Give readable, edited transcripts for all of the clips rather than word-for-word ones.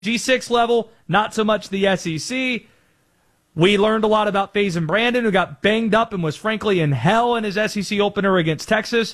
G6 level, not so much the SEC. We learned a lot about Faison Brandon, who got banged up and was frankly in hell in his SEC opener against Texas.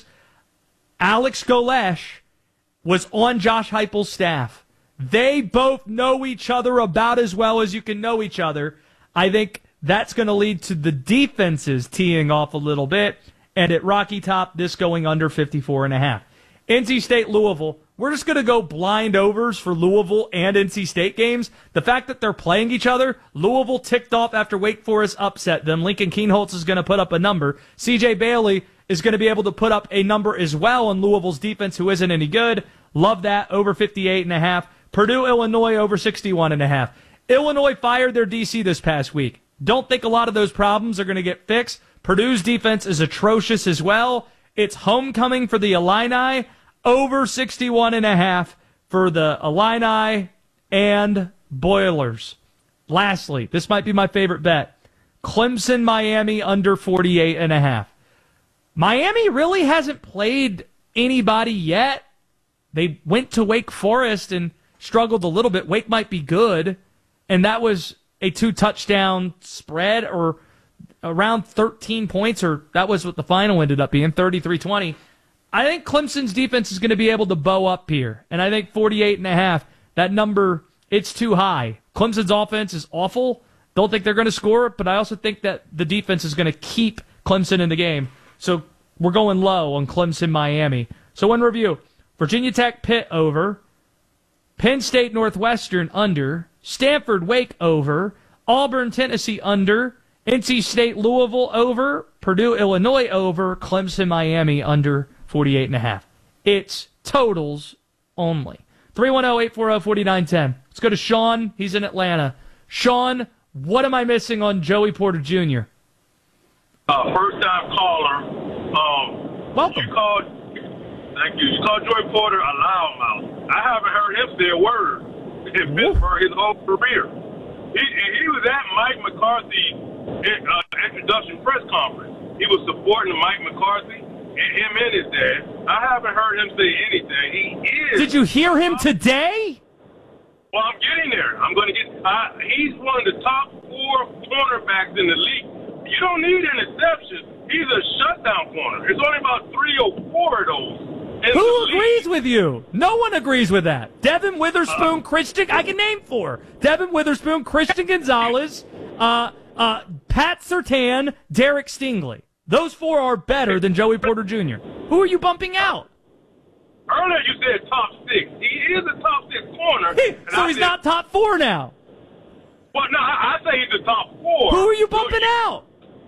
Alex Golesh was on Josh Heupel's staff. They both know each other about as well as you can know each other. I think that's going to lead to the defenses teeing off a little bit. And at Rocky Top, this going under 54.5. NC State, Louisville. We're just going to go blind overs for Louisville and NC State games. The fact that they're playing each other, Louisville ticked off after Wake Forest upset them. Lincoln Kienholz is going to put up a number. C.J. Bailey is going to be able to put up a number as well on Louisville's defense, who isn't any good. Love that, over 58.5. Purdue, Illinois, over 61.5. Illinois fired their DC this past week. Don't think a lot of those problems are going to get fixed. Purdue's defense is atrocious as well. It's homecoming for the Illini. Over 61.5 for the Illini and Boilers. Lastly, this might be my favorite bet. Clemson, Miami, under 48.5. Miami really hasn't played anybody yet. They went to Wake Forest and struggled a little bit. Wake might be good, and that was a 2-touchdown spread, or around 13 points, or that was what the final ended up being, 33-20. I think Clemson's defense is going to be able to bow up here, and I think 48.5, that number, it's too high. Clemson's offense is awful. Don't think they're going to score, but I also think that the defense is going to keep Clemson in the game. So we're going low on Clemson, Miami. So in review, Virginia Tech, Pitt, over. Penn State, Northwestern, under. Stanford, Wake, over. Auburn, Tennessee, under. NC State, Louisville, over. Purdue, Illinois, over. Clemson, Miami, under 48.5. It's totals only. 310-840-4910. Let's go to Sean. He's in Atlanta. Sean, what am I missing on Joey Porter Jr.? First-time caller. Welcome. Thank you. You called Joey Porter a loudmouth. I haven't heard him say a word in Pittsburgh his whole career. He was at Mike McCarthy's introduction press conference. He was supporting Mike McCarthy and him and his dad. I haven't heard him say anything. He is. Did you hear him today? Well, I'm getting there. I'm going to get. He's one of the top 4 cornerbacks in the league. You don't need interceptions. He's a shutdown corner. There's only about 3 or 4 of those. Who agrees with you? No one agrees with that. Devin Witherspoon, Christian, I can name 4. Devin Witherspoon, Christian Gonzalez, Pat Surtain, Derek Stingley. Those 4 are better than Joey Porter Jr. Who are you bumping out? Earlier you said top 6. He is a top 6 corner. So he's not top 4 now. Well, no, I say he's the top 4. Who are you bumping out?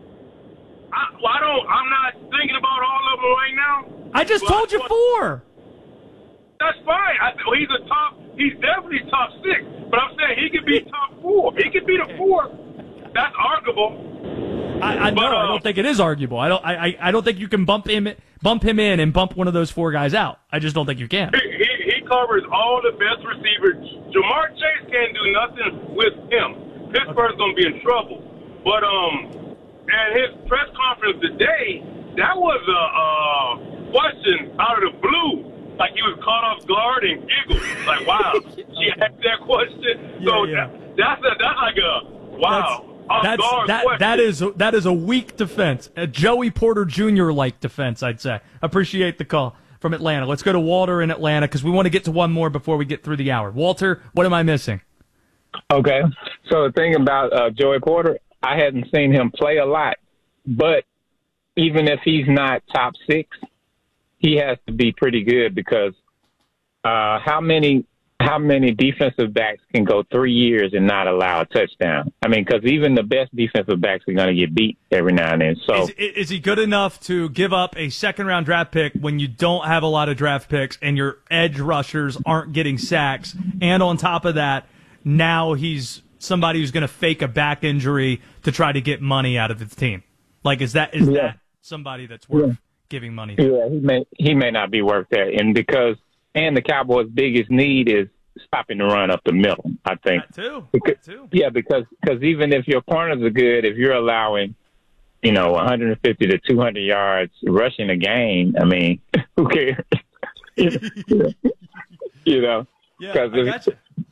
I'm not thinking about all of them right now. I just told you 4. That's fine. He's definitely top 6. But I'm saying he could be top 4. He could be the 4th. That's arguable. I don't think it is arguable. I don't think you can bump him in and bump one of those 4 guys out. I just don't think you can. He covers all the best receivers. Jamar Chase can't do nothing with him. Pittsburgh's going to be in trouble. But at his press conference today, that was a question out of the blue. Like he was caught off guard and giggled. Like, wow, she asked that question. That's like a wow. That is a weak defense, a Joey Porter Jr. like defense, I'd say. Appreciate the call from Atlanta. Let's go to Walter in Atlanta because we want to get to one more before we get through the hour. Walter, what am I missing? Okay, so the thing about Joey Porter, I hadn't seen him play a lot, but even if he's not top 6, he has to be pretty good because how many defensive backs can go 3 years and not allow a touchdown? I mean, because even the best defensive backs are going to get beat every now and then. So, is he good enough to give up a second-round draft pick when you don't have a lot of draft picks and your edge rushers aren't getting sacks? And on top of that, now he's somebody who's going to fake a back injury to try to get money out of his team. Like, is that somebody that's worth giving money to? Yeah, he may not be worth that, and the Cowboys' biggest need is stopping the run up the middle, I think. That too. Yeah, because even if your corners are good, if you're allowing, 150 to 200 yards rushing a game, I mean, who cares? Yeah, I gotcha.